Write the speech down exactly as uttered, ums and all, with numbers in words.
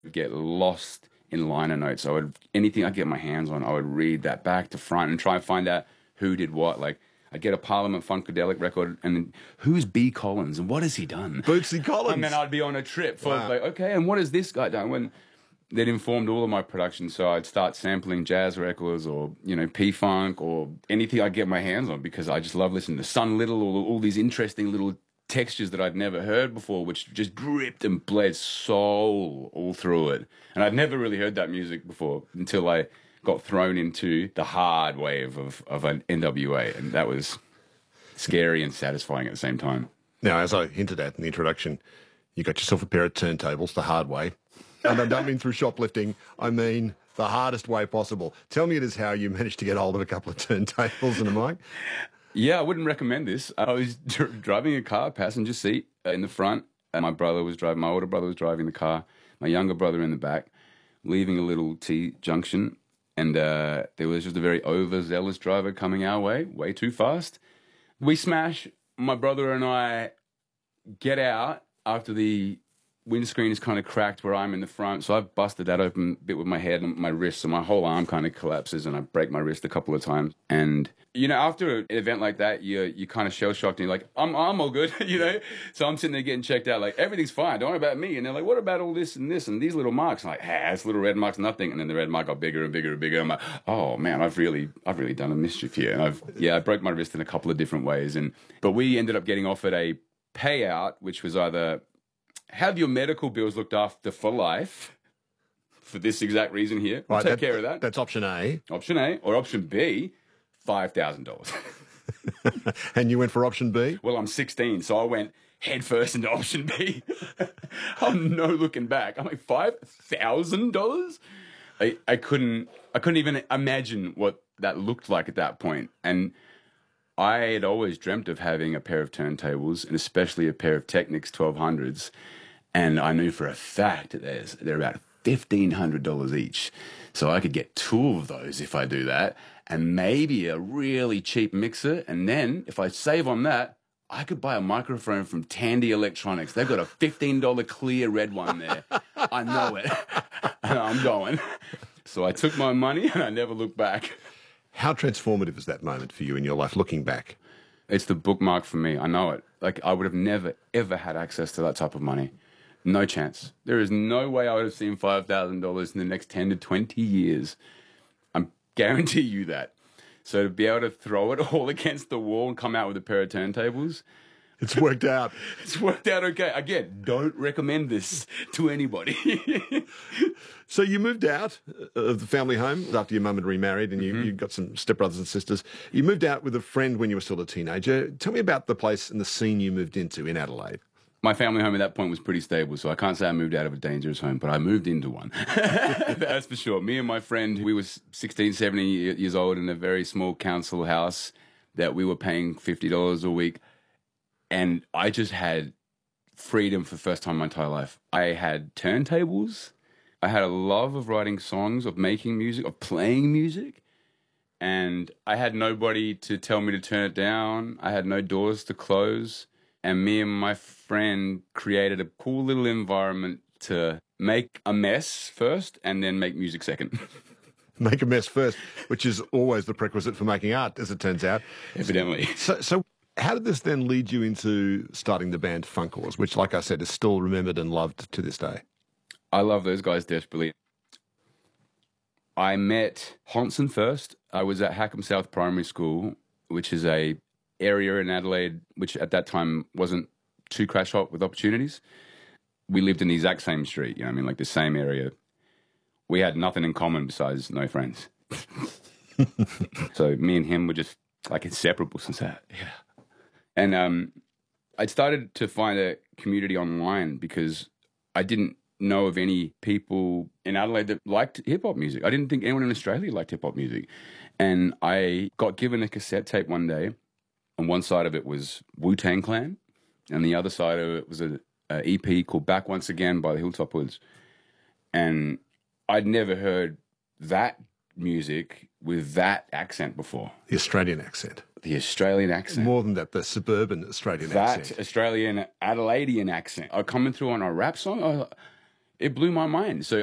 get lost in liner notes. I would, anything I get my hands on, I would read that back to front and try and find out who did what. Like, I'd get a Parliament Funkadelic record, and who's B. Collins, and what has he done? Bootsy Collins. And then I'd be on a trip for, Wow. like, okay, and what has this guy done? When that informed all of my production, so I'd start sampling jazz records or, you know, P-Funk or anything I get my hands on, because I just love listening to Sun Little, all, all these interesting little textures that I'd never heard before, which just dripped and bled soul all through it. And I'd never really heard that music before until I got thrown into the hard wave of, of an N W A, and that was scary and satisfying at the same time. Now, as I hinted at in the introduction, you got yourself a pair of turntables the hard way. And I don't mean through shoplifting, I mean the hardest way possible. Tell me it is how you managed to get hold of a couple of turntables and a mic. Yeah, I wouldn't recommend this. I was dr- driving a car, passenger seat uh, in the front, and my brother was driving, my older brother was driving the car, my younger brother in the back, leaving a little T junction, and uh, there was just a very overzealous driver coming our way, way too fast. We smash, my brother and I get out after the windscreen is kind of cracked where I'm in the front, so I've busted that open a bit with my head and my wrist, so my whole arm kind of collapses, and I break my wrist a couple of times. And, you know, after an event like that, you're, you're kind of shell-shocked, and you're like, I'm, I'm all good, you know? So I'm sitting there getting checked out, like, everything's fine, don't worry about me. And they're like, what about all this and this and these little marks? I'm like, ah, this little red mark's nothing. And then the red mark got bigger and bigger and bigger. I'm like, oh, man, I've really I've really done a mischief here. And I've, yeah, I broke my wrist in a couple of different ways. And But we ended up getting offered a payout, which was either have your medical bills looked after for life, for this exact reason here. We'll Right, take that- care of that. That's option A. Option A. Or option B, five thousand dollars. And you went for option B? Well, I'm sixteen, so I went head first into option B. I'm no looking back. I'm like, five thousand dollars? I, I couldn't I couldn't even imagine what that looked like at that point. And I had always dreamt of having a pair of turntables, and especially a pair of Technics twelve hundreds. And I knew for a fact that there's, they're about fifteen hundred dollars each. So I could get two of those if I do that, and maybe a really cheap mixer. And then if I save on that, I could buy a microphone from Tandy Electronics. They've got a fifteen dollar clear red one there. I know it. And I'm going. So I took my money and I never looked back. How transformative is that moment for you in your life, looking back? It's the bookmark for me. I know it. Like, I would have never, ever had access to that type of money. No chance. There is no way I would have seen five thousand dollars in the next ten to twenty years. I guarantee you that. So to be able to throw it all against the wall and come out with a pair of turntables, It's worked out. it's worked out okay. Again, don't recommend this to anybody. So you moved out of the family home after your mum had remarried, and you, Mm-hmm. you got some stepbrothers and sisters. You moved out with a friend when you were still a teenager. Tell me about the place and the scene you moved into in Adelaide. My family home at that point was pretty stable, so I can't say I moved out of a dangerous home, but I moved into one. That's for sure. Me and my friend, we were sixteen, seventeen years old in a very small council house that we were paying fifty dollars a week. And I just had freedom for the first time in my entire life. I had turntables. I had a love of writing songs, of making music, of playing music. And I had nobody to tell me to turn it down. I had no doors to close. And me and my friend created a cool little environment to make a mess first and then make music second. Make a mess first, which is always the prerequisite for making art, as it turns out. Evidently. So, so how did this then lead you into starting the band Funkors, which, like I said, is still remembered and loved to this day? I love those guys desperately. I met Honson first. I was at Hackham South Primary School, which is a area in Adelaide which at that time wasn't too crash hot with opportunities. We lived in the exact same street, you know what I mean, like the same area. We had nothing in common besides no friends. So me and him were just like inseparable since that. Yeah. And um, I started to find a community online because I didn't know of any people in Adelaide that liked hip-hop music. I didn't think anyone in Australia liked hip-hop music. And I got given a cassette tape one day, and one side of it was Wu-Tang Clan, and the other side of it was a, a E P called Back Once Again by the Hilltop Hoods. And I'd never heard that music with that accent before. The Australian accent. The Australian accent. More than that, the suburban Australian That accent. Australian Adelaidean accent. I'm coming through on a rap song. I, it blew my mind. So